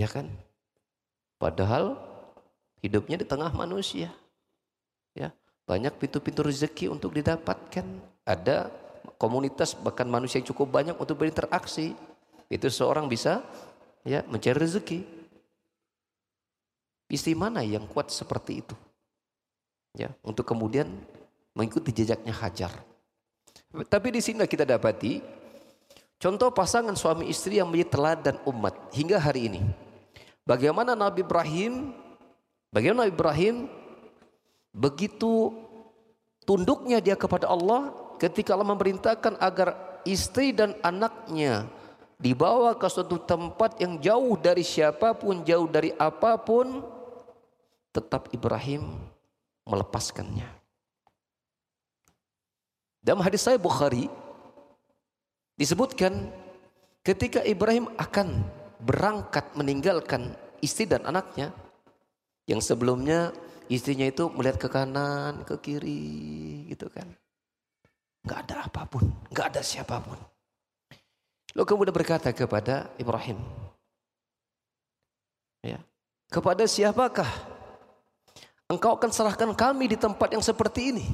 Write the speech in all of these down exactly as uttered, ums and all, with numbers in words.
Ya kan? Padahal hidupnya di tengah manusia. Ya, banyak pintu-pintu rezeki untuk didapatkan. Ada komunitas bahkan manusia yang cukup banyak untuk berinteraksi. Itu seorang bisa ya mencari rezeki. Istri mana yang kuat seperti itu? Ya, untuk kemudian mengikuti jejaknya Hajar. Tapi di sini kita dapati contoh pasangan suami istri yang menjadi teladan umat hingga hari ini. Bagaimana Nabi Ibrahim, bagaimana Nabi Ibrahim begitu tunduknya dia kepada Allah ketika Allah memerintahkan agar istri dan anaknya dibawa ke suatu tempat yang jauh dari siapapun, jauh dari apapun, tetap Ibrahim melepaskannya. Dalam hadis Sahih Bukhari disebutkan ketika Ibrahim akan berangkat meninggalkan istri dan anaknya, yang sebelumnya istrinya itu melihat ke kanan, ke kiri gitu kan. Enggak ada apapun, enggak ada siapapun. Lalu kemudian berkata kepada Ibrahim, ya, kepada siapakah engkau akan serahkan kami di tempat yang seperti ini?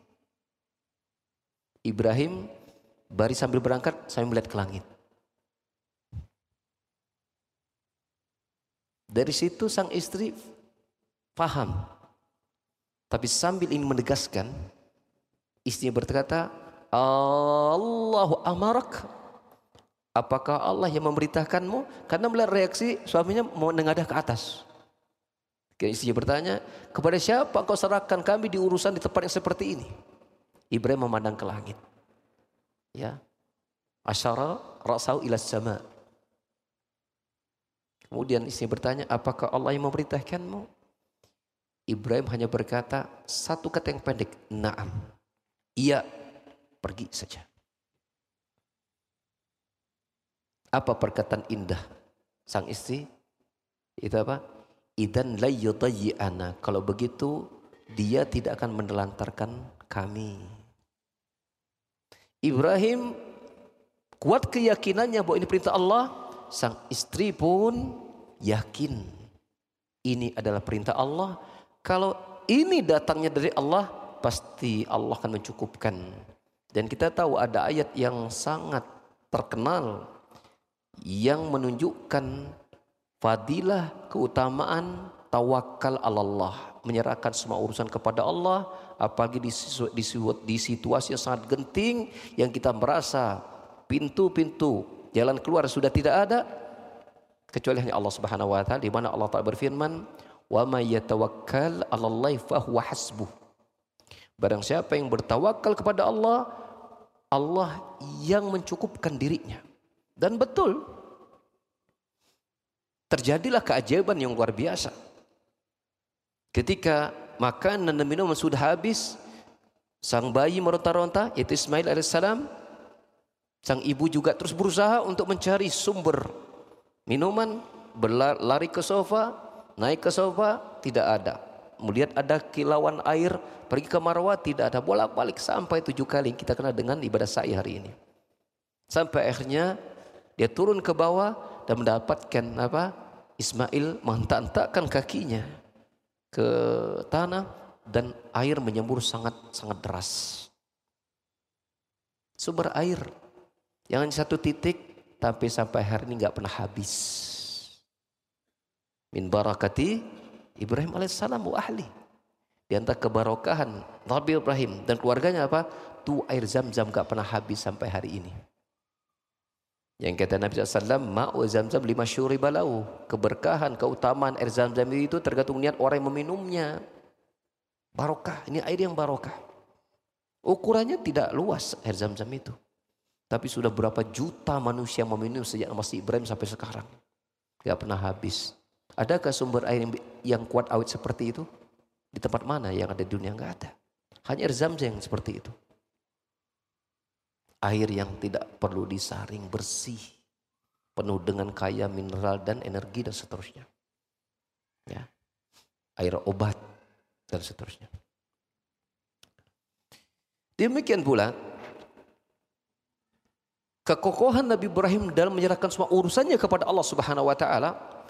Ibrahim baris sambil berangkat sambil melihat ke langit. Dari situ sang istri paham. Tapi sambil ingin menegaskan, istrinya berkata, Allahu amarak. Apakah Allah yang memerintahkanmu? Karena melihat reaksi suaminya mau menengadah ke atas. Istrinya bertanya, kepada siapa engkau serahkan kami di urusan di tempat yang seperti ini? Ibrahim memandang ke langit. Ya. Asyara ra'sahu ila sama. Kemudian istri bertanya, apakah Allah yang memerintahkanmu? Ibrahim hanya berkata satu kata yang pendek, na'am. Iya, pergi saja. Apa perkataan indah sang istri? Itu apa? Idan la yudayyi'ana. Kalau begitu dia tidak akan menelantarkan kami. Ibrahim kuat keyakinannya bahwa ini perintah Allah. Sang istri pun yakin ini adalah perintah Allah. Kalau ini datangnya dari Allah, pasti Allah akan mencukupkan. Dan kita tahu ada ayat yang sangat terkenal yang menunjukkan fadilah, keutamaan tawakal Allah, menyerahkan semua urusan kepada Allah, apalagi di, di, di situasi yang sangat genting yang kita merasa pintu-pintu jalan keluar sudah tidak ada kecuali hanya Allah Subhanahu wa taala, di mana Allah Taala berfirman, "Wa may yatawakkal 'alallahi fahuwa hasbuh." Barang siapa yang bertawakal kepada Allah, Allah yang mencukupkan dirinya. Dan betul, terjadilah keajaiban yang luar biasa. Ketika makanan dan minuman sudah habis, sang bayi meronta-ronta, yaitu Ismail alaihissalam, sang ibu juga terus berusaha untuk mencari sumber minuman, berlari ke sofa, naik ke sofa, tidak ada. Melihat ada kilauan air, pergi ke Marwah, tidak ada. Bolak-balik sampai tujuh kali kita kenal dengan ibadah sa'i hari ini. Sampai akhirnya dia turun ke bawah dan mendapatkan apa? Ismail menghentak-hentakkan kakinya ke tanah dan air menyembur sangat-sangat deras. Sumber air yang hanya satu titik tapi sampai hari ini nggak pernah habis. Min barakati Ibrahim alaihissalam wa ahli. Di antara kebarokahan Nabi Ibrahim dan keluarganya apa? Tuh air Zam-Zam nggak pernah habis sampai hari ini. Yang kata Nabi shallallahu alaihi wasallam, ma'u Zam-Zam lima syuri balau. Keberkahan, keutamaan air Zam-Zam itu tergantung niat orang yang meminumnya. Barokah, ini air yang barokah. Ukurannya tidak luas air Zam-Zam itu. Tapi sudah berapa juta manusia meminum sejak Nabi Ibrahim sampai sekarang. Gak pernah habis. Adakah sumber air yang, yang kuat awet seperti itu? Di tempat mana yang ada di dunia? Gak ada. Hanya air Zam-Zam yang seperti itu. Air yang tidak perlu disaring, bersih, penuh dengan kaya mineral dan energi dan seterusnya. Ya. Air obat dan seterusnya. Demikian pula kekokohan Nabi Ibrahim dalam menyerahkan semua urusannya kepada Allah Subhanahu wa taala